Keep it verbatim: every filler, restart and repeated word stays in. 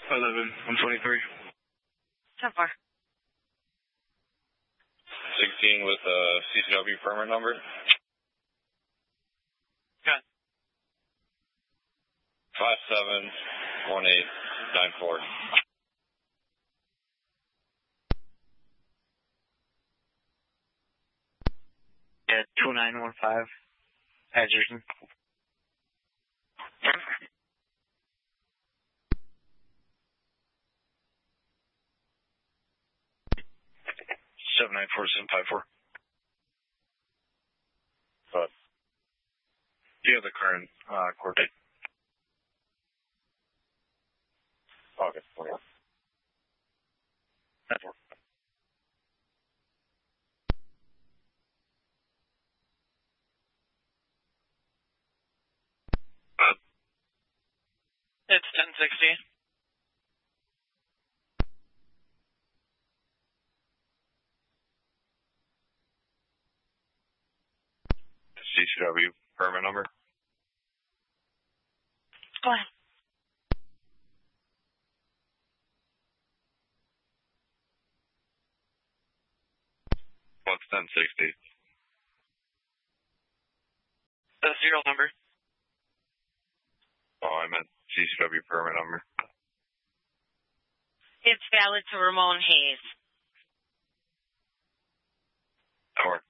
eleven, one twenty-three. ten four. sixteen with a C C W permit number. Got five seven one eight nine four. Yeah, two nine one five. Edgerton. seven nine four seven five four. But do you have the current uh, court date? August twentieth. It's ten sixty. C C W permit number. Go ahead. What's ten sixty? The serial number. Oh, I meant C C W permit number. It's valid to Ramon Hayes. That works.